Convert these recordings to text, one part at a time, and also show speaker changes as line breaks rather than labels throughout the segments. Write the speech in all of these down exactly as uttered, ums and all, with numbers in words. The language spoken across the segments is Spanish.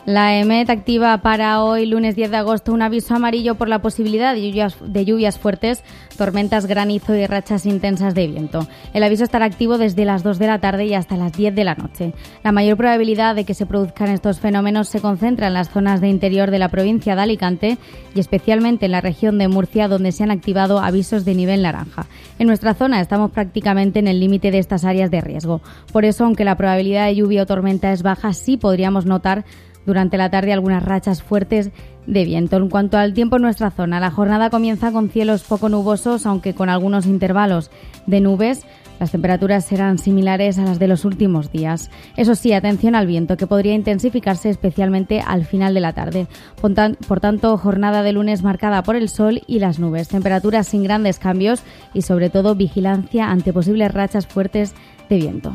La EMET activa para hoy, lunes diez de agosto, un aviso amarillo por la posibilidad de lluvias, de lluvias fuertes, tormentas, granizo y rachas intensas de viento. El aviso estará activo desde las dos de la tarde y hasta las diez de la noche. La mayor probabilidad de que se produzcan estos fenómenos se concentra en las zonas de interior de la provincia de Alicante y especialmente en la región de Murcia, donde se han activado avisos de nivel naranja. En nuestra zona estamos prácticamente en el límite de estas áreas de riesgo. Por eso, aunque la probabilidad de lluvia o tormenta es baja, sí podríamos notar durante la tarde algunas rachas fuertes de viento. En cuanto al tiempo en nuestra zona, la jornada comienza con cielos poco nubosos, aunque con algunos intervalos de nubes. Las temperaturas serán similares a las de los últimos días. Eso sí, atención al viento, que podría intensificarse especialmente al final de la tarde. Por tanto, jornada de lunes marcada por el sol y las nubes. Temperaturas sin grandes cambios y, sobre todo, vigilancia ante posibles rachas fuertes de viento.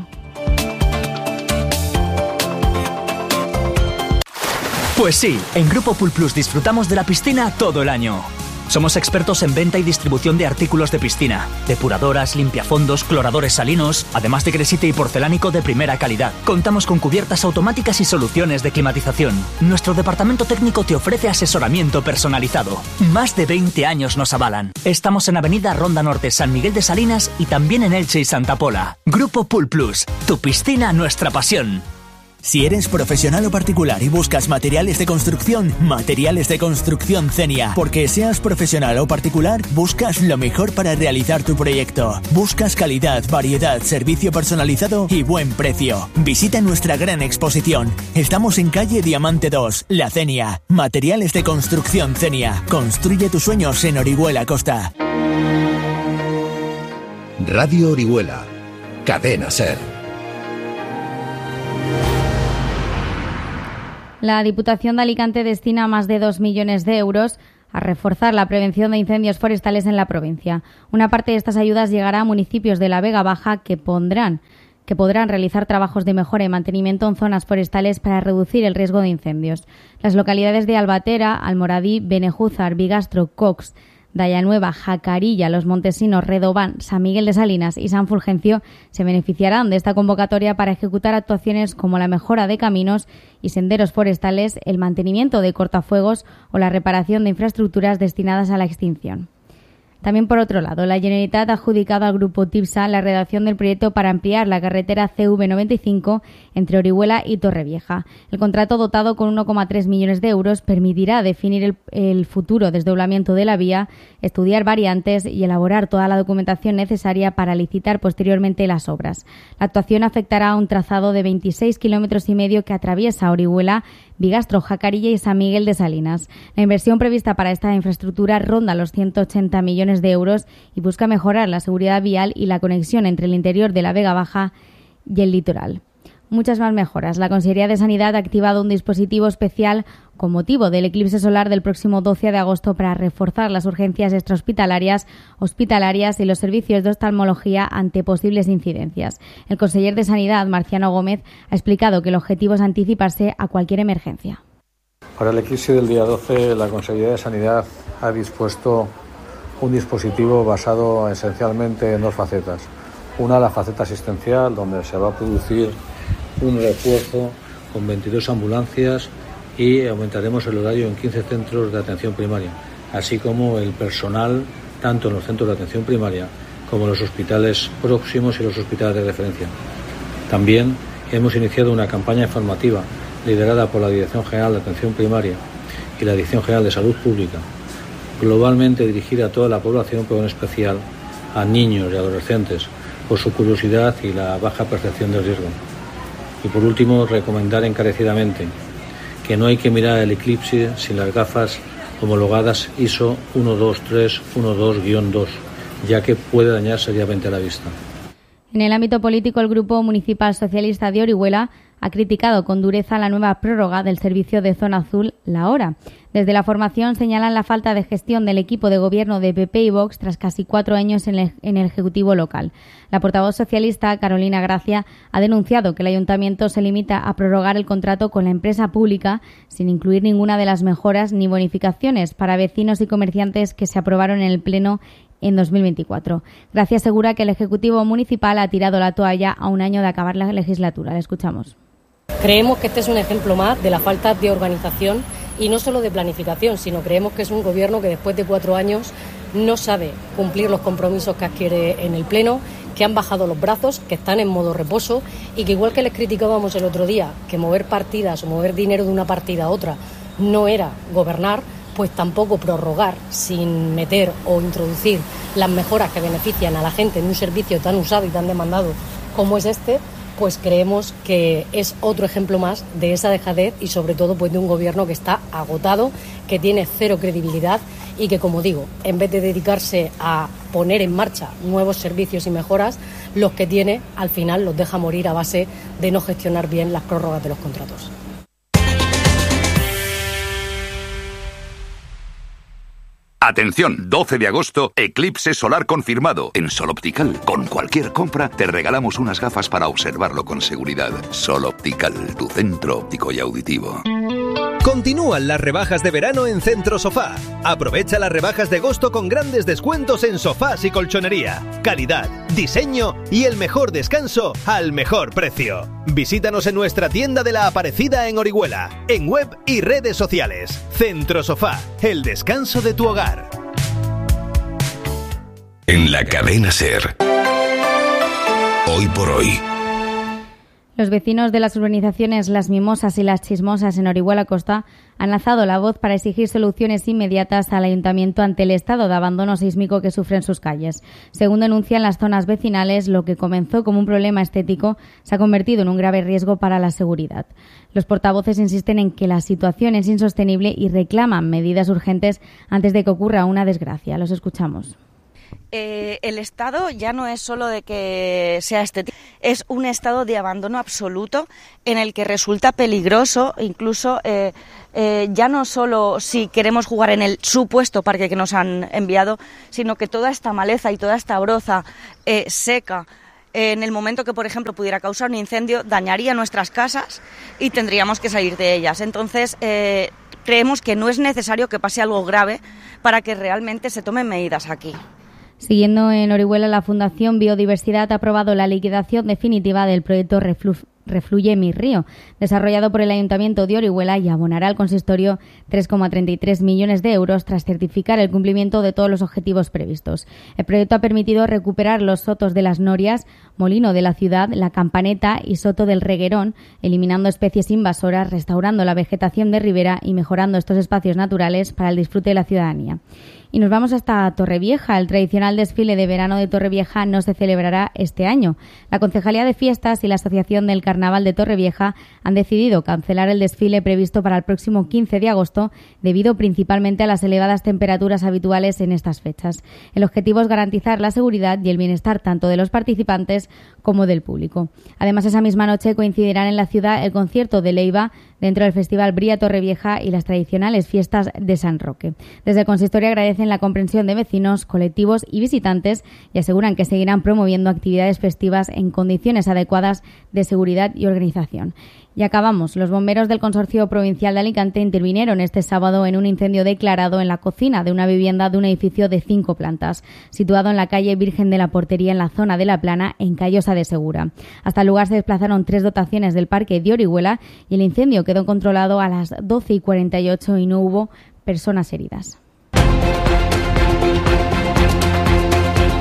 Pues sí, en Grupo Pool Plus disfrutamos de la piscina todo el año. Somos expertos en venta y distribución de artículos de piscina, depuradoras, limpiafondos, cloradores salinos, además de gresite y porcelánico de primera calidad. Contamos con cubiertas automáticas y soluciones de climatización. Nuestro departamento técnico te ofrece asesoramiento personalizado. Más de veinte años nos avalan. Estamos en Avenida Ronda Norte, San Miguel de Salinas y también en Elche y Santa Pola. Grupo Pool Plus, tu piscina, nuestra pasión.
Si eres profesional o particular y buscas materiales de construcción, Materiales de Construcción Zenia. Porque seas profesional o particular, buscas lo mejor para realizar tu proyecto. Buscas calidad, variedad, servicio personalizado y buen precio. Visita nuestra gran exposición. Estamos en calle Diamante dos, La Zenia. Materiales de Construcción Zenia. Construye tus sueños en Orihuela Costa.
Radio Orihuela. Cadena SER.
La Diputación de Alicante destina más de dos millones de euros a reforzar la prevención de incendios forestales en la provincia. Una parte de estas ayudas llegará a municipios de la Vega Baja que pondrán que podrán realizar trabajos de mejora y mantenimiento en zonas forestales para reducir el riesgo de incendios. Las localidades de Albatera, Almoradí, Benejúzar, Bigastro, Cox, Dayanueva, Jacarilla, Los Montesinos, Redován, San Miguel de Salinas y San Fulgencio se beneficiarán de esta convocatoria para ejecutar actuaciones como la mejora de caminos y senderos forestales, el mantenimiento de cortafuegos o la reparación de infraestructuras destinadas a la extinción. También, por otro lado, la Generalitat ha adjudicado al Grupo TIPSA la redacción del proyecto para ampliar la carretera C V noventa y cinco entre Orihuela y Torrevieja. El contrato, dotado con uno coma tres millones de euros, permitirá definir el, el futuro desdoblamiento de la vía, estudiar variantes y elaborar toda la documentación necesaria para licitar posteriormente las obras. La actuación afectará a un trazado de veintiséis kilómetros y medio que atraviesa Orihuela, Bigastro, Jacarilla y San Miguel de Salinas. La inversión prevista para esta infraestructura ronda los ciento ochenta millones de euros y busca mejorar la seguridad vial y la conexión entre el interior de la Vega Baja y el litoral. Muchas más mejoras. La Consejería de Sanidad ha activado un dispositivo especial con motivo del eclipse solar del próximo doce de agosto para reforzar las urgencias extrahospitalarias, hospitalarias y los servicios de oftalmología ante posibles incidencias. El conseller de Sanidad, Marciano Gómez, ha explicado que el objetivo es anticiparse a cualquier emergencia.
Para el eclipse del día doce, la Consejería de Sanidad ha dispuesto un dispositivo basado esencialmente en dos facetas. Una, la faceta asistencial, donde se va a producir un refuerzo con veintidós ambulancias y aumentaremos el horario en quince centros de atención primaria, así como el personal tanto en los centros de atención primaria como en los hospitales próximos y los hospitales de referencia. También hemos iniciado una campaña informativa liderada por la Dirección General de Atención Primaria y la Dirección General de Salud Pública, globalmente dirigida a toda la población, pero en especial a niños y adolescentes, por su curiosidad y la baja percepción del riesgo. Y por último, recomendar encarecidamente que no hay que mirar el eclipse sin las gafas homologadas I S O uno dos tres uno dos guion dos, ya que puede dañar seriamente la vista.
En el ámbito político, el Grupo Municipal Socialista de Orihuela ha criticado con dureza la nueva prórroga del servicio de Zona Azul La Hora. Desde la formación señalan la falta de gestión del equipo de gobierno de P P y Vox tras casi cuatro años en el, en el Ejecutivo local. La portavoz socialista, Carolina Gracia, ha denunciado que el Ayuntamiento se limita a prorrogar el contrato con la empresa pública sin incluir ninguna de las mejoras ni bonificaciones para vecinos y comerciantes que se aprobaron en el Pleno en dos mil veinticuatro. Gracia asegura que el Ejecutivo Municipal ha tirado la toalla a un año de acabar la legislatura. Le escuchamos.
Creemos que este es un ejemplo más de la falta de organización y no solo de planificación, sino creemos que es un gobierno que después de cuatro años no sabe cumplir los compromisos que adquiere en el Pleno, que han bajado los brazos, que están en modo reposo y que igual que les criticábamos el otro día, que mover partidas o mover dinero de una partida a otra no era gobernar, pues tampoco prorrogar sin meter o introducir las mejoras que benefician a la gente en un servicio tan usado y tan demandado como es este, pues creemos que es otro ejemplo más de esa dejadez y sobre todo pues de un gobierno que está agotado, que tiene cero credibilidad y que, como digo, en vez de dedicarse a poner en marcha nuevos servicios y mejoras, los que tiene al final los deja morir a base de no gestionar bien las prórrogas de los contratos.
Atención, doce de agosto, eclipse solar confirmado. En Sol Optical, con cualquier compra, te regalamos unas gafas para observarlo con seguridad. Sol Optical, tu centro óptico y auditivo.
Continúan las rebajas de verano en Centro Sofá. Aprovecha las rebajas de agosto con grandes descuentos en sofás y colchonería. Calidad, diseño y el mejor descanso al mejor precio. Visítanos en nuestra tienda de La Aparecida en Orihuela, en web y redes sociales. Centro Sofá, el descanso de tu hogar.
En la cadena SER. Hoy por hoy.
Los vecinos de las urbanizaciones Las Mimosas y Las Chismosas en Orihuela Costa han alzado la voz para exigir soluciones inmediatas al ayuntamiento ante el estado de abandono sísmico que sufren sus calles. Según denuncian las zonas vecinales, lo que comenzó como un problema estético se ha convertido en un grave riesgo para la seguridad. Los portavoces insisten en que la situación es insostenible y reclaman medidas urgentes antes de que ocurra una desgracia. Los escuchamos.
Eh, el estado ya no es solo de que sea estético, es un estado de abandono absoluto en el que resulta peligroso, incluso eh, eh, ya no solo si queremos jugar en el supuesto parque que nos han enviado, sino que toda esta maleza y toda esta broza eh, seca, eh, en el momento que, por ejemplo, pudiera causar un incendio, dañaría nuestras casas y tendríamos que salir de ellas. Entonces, eh, creemos que no es necesario que pase algo grave para que realmente se tomen medidas aquí.
Siguiendo en Orihuela, la Fundación Biodiversidad ha aprobado la liquidación definitiva del proyecto Reflu- Refluye mi río, desarrollado por el Ayuntamiento de Orihuela, y abonará al consistorio tres coma treinta y tres millones de euros tras certificar el cumplimiento de todos los objetivos previstos. El proyecto ha permitido recuperar los sotos de las Norias, Molino de la Ciudad, La Campaneta y Soto del Reguerón, eliminando especies invasoras, restaurando la vegetación de ribera y mejorando estos espacios naturales para el disfrute de la ciudadanía. Y nos vamos hasta Torrevieja. El tradicional desfile de verano de Torrevieja no se celebrará este año. La Concejalía de Fiestas y la Asociación del Carnaval de Torrevieja han decidido cancelar el desfile previsto para el próximo quince de agosto debido principalmente a las elevadas temperaturas habituales en estas fechas. El objetivo es garantizar la seguridad y el bienestar tanto de los participantes como del público. Además, esa misma noche coincidirán en la ciudad el concierto de Leiva dentro del Festival Bría Torrevieja y las tradicionales fiestas de San Roque. Desde el consistorio agradecen la comprensión de vecinos, colectivos y visitantes y aseguran que seguirán promoviendo actividades festivas en condiciones adecuadas de seguridad y organización. Y acabamos. Los bomberos del Consorcio Provincial de Alicante intervinieron este sábado en un incendio declarado en la cocina de una vivienda de un edificio de cinco plantas, situado en la calle Virgen de la Portería, en la zona de La Plana, en Callosa de Segura. Hasta el lugar se desplazaron tres dotaciones del Parque de Orihuela y el incendio quedó controlado a las doce y cuarenta y ocho y no hubo personas heridas.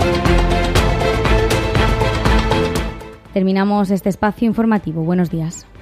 Terminamos este espacio informativo. Buenos días.